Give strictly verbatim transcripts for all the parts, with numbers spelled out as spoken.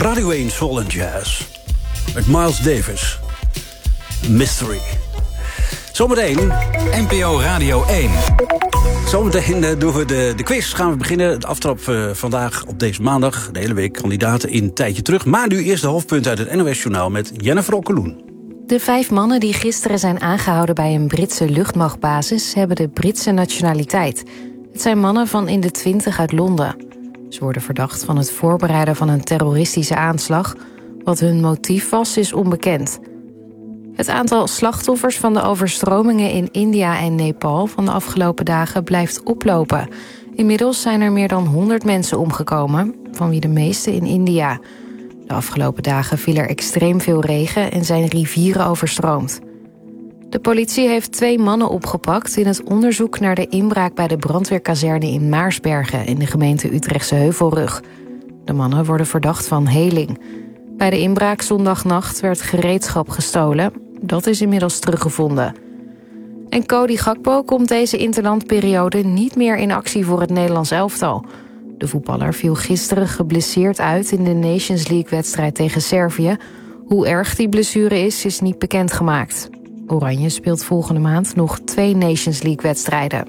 Radio één Soul and Jazz. Met Miles Davis. Mystery. Zometeen. N P O Radio één. Zometeen uh, doen we de, de quiz. Gaan we beginnen. De aftrap uh, vandaag op deze maandag. De hele week kandidaten in een tijdje terug. Maar nu eerst de hoofdpunten uit het N O S-journaal met Jennifer Okkeloen. De vijf mannen die gisteren zijn aangehouden bij een Britse luchtmachtbasis hebben de Britse nationaliteit. Het zijn mannen van in de twintig uit Londen. Ze worden verdacht van het voorbereiden van een terroristische aanslag. Wat hun motief was, is onbekend. Het aantal slachtoffers van de overstromingen in India en Nepal van de afgelopen dagen blijft oplopen. Inmiddels zijn er meer dan honderd mensen omgekomen, van wie de meeste in India. De afgelopen dagen viel er extreem veel regen en zijn rivieren overstroomd. De politie heeft twee mannen opgepakt in het onderzoek naar de inbraak bij de brandweerkazerne in Maarsbergen in de gemeente Utrechtse Heuvelrug. De mannen worden verdacht van heling. Bij de inbraak zondagnacht werd gereedschap gestolen. Dat is inmiddels teruggevonden. En Cody Gakpo komt deze interlandperiode niet meer in actie voor het Nederlands elftal. De voetballer viel gisteren geblesseerd uit in de Nations League-wedstrijd tegen Servië. Hoe erg die blessure is, is niet bekendgemaakt. Oranje speelt volgende maand nog twee Nations League-wedstrijden.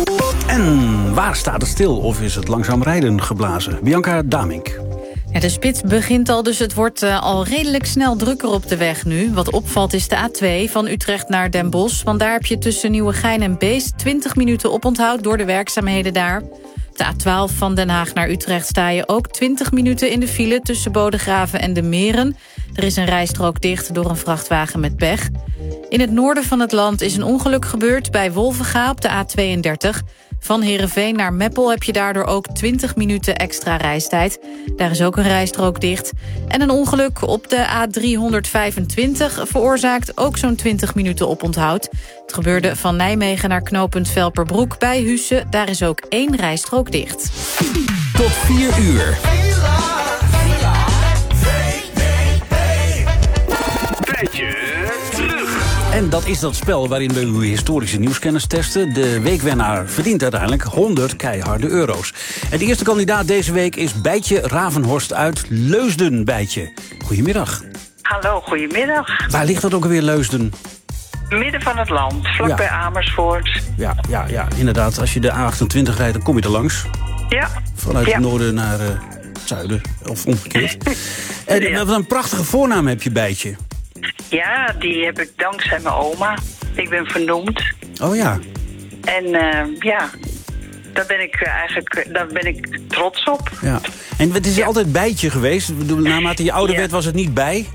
En waar staat het stil of is het langzaam rijden geblazen? Bianca Damink. Ja, de spits begint al, dus het wordt uh, al redelijk snel drukker op de weg nu. Wat opvalt is de A twee van Utrecht naar Den Bosch. Want daar heb je tussen Nieuwegein en Beest twintig minuten oponthoud door de werkzaamheden daar. De A twaalf van Den Haag naar Utrecht sta je ook twintig minuten in de file tussen Bodegraven en de Meren. Er is een rijstrook dicht door een vrachtwagen met pech. In het noorden van het land is een ongeluk gebeurd bij Wolvenga op de A tweeëndertig. Van Heerenveen naar Meppel heb je daardoor ook twintig minuten extra reistijd. Daar is ook een rijstrook dicht. En een ongeluk op de A driehonderdvijfentwintig veroorzaakt ook zo'n twintig minuten oponthoud. Het gebeurde van Nijmegen naar knooppunt Velperbroek bij Husse. Daar is ook één rijstrook dicht. Tot vier uur. En dat is dat spel waarin we uw historische nieuwskennis testen. De weekwinnaar verdient uiteindelijk honderd keiharde euro's. En de eerste kandidaat deze week is Bijtje Ravenhorst uit Leusden. Bijtje, goedemiddag. Hallo, goedemiddag. Waar ligt dat ook alweer, Leusden? Midden van het land, vlakbij ja. Amersfoort. Ja, ja, ja, inderdaad. Als je de A achtentwintig rijdt, dan kom je er langs. Ja. Vanuit ja. het noorden naar uh, het zuiden, of omgekeerd. En ja. wat een prachtige voornaam heb je, Bijtje. Ja, die heb ik dankzij mijn oma. Ik ben vernoemd. Oh ja. En uh, ja, daar ben ik eigenlijk daar ben ik trots op. Ja. En het is ja. altijd Bijtje geweest? Naarmate je ouder ja. werd was het niet bij?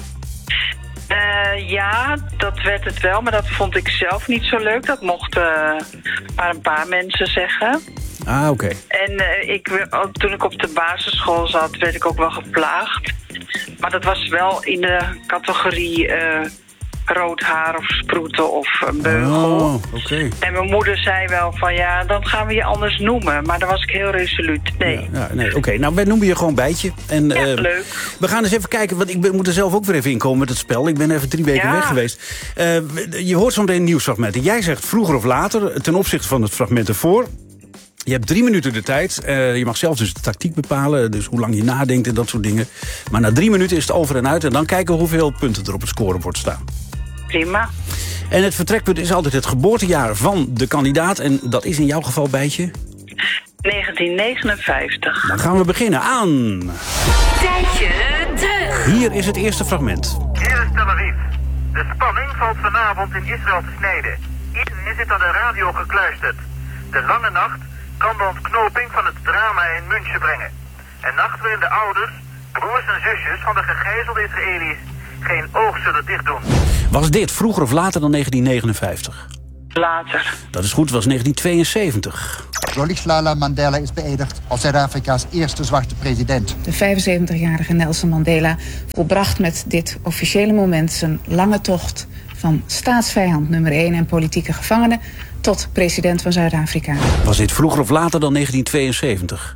Uh, ja, dat werd het wel, maar dat vond ik zelf niet zo leuk. Dat mochten uh, maar een paar mensen zeggen. Ah, oké. Okay. En uh, ik, ook toen ik op de basisschool zat, werd ik ook wel geplaagd. Maar dat was wel in de categorie uh, rood haar of sproeten of een beugel. Oh, oké. Okay. En mijn moeder zei wel van ja, dan gaan we je anders noemen. Maar dan was ik heel resoluut. Nee. Ja, ja, nee oké, okay. Nou, wij noemen je gewoon Bijtje. En, ja, uh, leuk. We gaan eens even kijken, want ik ben, moet er zelf ook weer even inkomen met het spel. Ik ben even drie weken ja. weg geweest. Uh, je hoort zo meteen nieuwsfragmenten. Jij zegt vroeger of later, ten opzichte van het fragment ervoor. Je hebt drie minuten de tijd. Uh, je mag zelf dus de tactiek bepalen. Dus hoe lang je nadenkt en dat soort dingen. Maar na drie minuten is het over en uit. En dan kijken we hoeveel punten er op het scorebord staan. Prima. En het vertrekpunt is altijd het geboortejaar van de kandidaat. En dat is in jouw geval, Bijtje? negentien negenenvijftig. Dan gaan we beginnen aan... Tijdje terug. Hier is het eerste fragment. Hier is Tel Aviv. De spanning valt vanavond in Israël te snijden. Iedereen zit aan de radio gekluisterd. De lange nacht kan de ontknoping van het drama in München brengen. Een nacht waarin de ouders, broers en zusjes van de gegijzelde Israëli's geen oog zullen dichtdoen. Was dit vroeger of later dan negentien negenenvijftig? Later. Dat is goed, was negentien tweeënzeventig. Rolihlahla Mandela is beëdigd als Zuid-Afrika's eerste zwarte president. De vijfenzeventigjarige Nelson Mandela volbracht met dit officiële moment zijn lange tocht van staatsvijand nummer één en politieke gevangene tot president van Zuid-Afrika. Was dit vroeger of later dan negentien tweeënzeventig?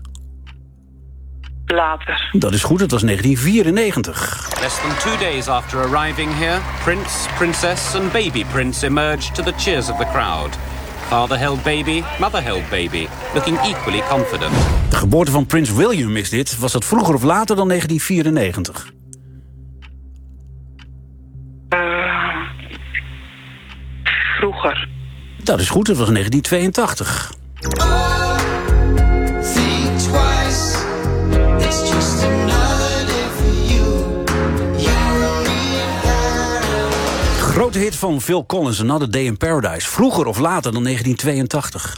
Later. Dat is goed, het was negentien vierennegentig. Less than two days after arriving here, Prince, Princess and Baby Prince emerged to the cheers of the crowd. Father held baby, mother held baby, looking equally confident. De geboorte van prins William is dit. Was dat vroeger of later dan negentien vierennegentig? Dat is goed, dat was negentien tweeëntachtig. Grote hit van Phil Collins, Another Day in Paradise. Vroeger of later dan negentien tweeëntachtig?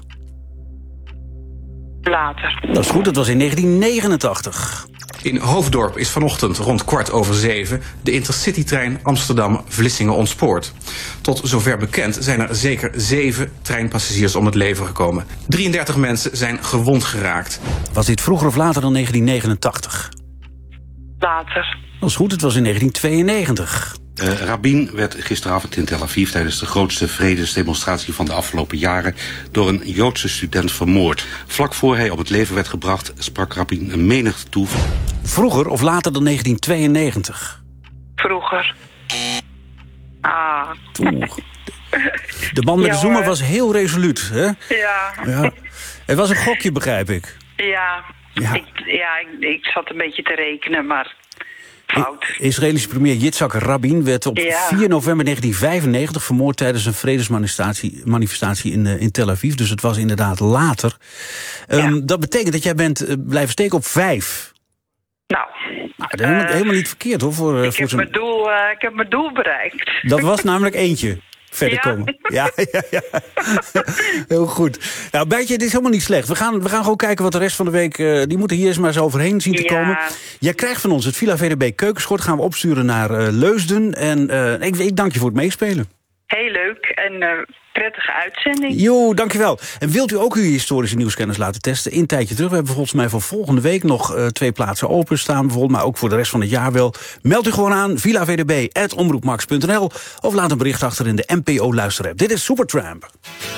Later. Dat is goed, dat was in negentien negenentachtig. In Hoofddorp is vanochtend rond kwart over zeven de Intercitytrein Amsterdam-Vlissingen ontspoord. Tot zover bekend zijn er zeker zeven treinpassagiers om het leven gekomen. drieëndertig mensen zijn gewond geraakt. Was dit vroeger of later dan negentien negenentachtig? Later. Dat is goed, het was in negentien tweeënnegentig. Uh, Rabin werd gisteravond in Tel Aviv tijdens de grootste vredesdemonstratie van de afgelopen jaren door een Joodse student vermoord. Vlak voor hij om het leven werd gebracht sprak Rabin een menigte toe. Vroeger of later dan negentien tweeënnegentig? Vroeger. Ah. Oeh. De man met ja, de zoemer hoor. was heel resoluut, hè? Ja. Ja. Het was een gokje, begrijp ik. Ja. Ja. Ik, ja, ik, ik zat een beetje te rekenen, maar fout. Israëlische premier Yitzhak Rabin werd op Ja. vier november negentien vijfennegentig vermoord tijdens een vredesmanifestatie manifestatie in, uh, in Tel Aviv. Dus het was inderdaad later. Um, Ja. Dat betekent dat jij bent uh, blijven steken op vijf. Nou. Nou, dat is helemaal, uh, helemaal niet verkeerd, hoor. Voor, uh, ik, voor heb zo'n... mijn doel, uh, ik heb mijn doel bereikt. Dat was namelijk eentje. Verder Ja? komen. Ja, ja, ja. Heel goed. Nou, Bijtje, dit is helemaal niet slecht. We gaan, we gaan gewoon kijken wat de rest van de week... Uh, die moeten hier eens maar eens overheen zien te Ja. komen. Jij krijgt van ons het Villa V D B keukenschort. Gaan we opsturen naar uh, Leusden. En uh, ik, ik dank je voor het meespelen. Heel leuk en uh, prettige uitzending. Jo, dankjewel. En wilt u ook uw historische nieuwskennis laten testen? In een tijdje terug. We hebben volgens mij voor volgende week nog uh, twee plaatsen openstaan. Bijvoorbeeld, maar ook voor de rest van het jaar wel. Meld u gewoon aan, villa v d b apenstaartje omroepmax punt n l of laat een bericht achter in de N P O luisterapp. Dit is Supertramp.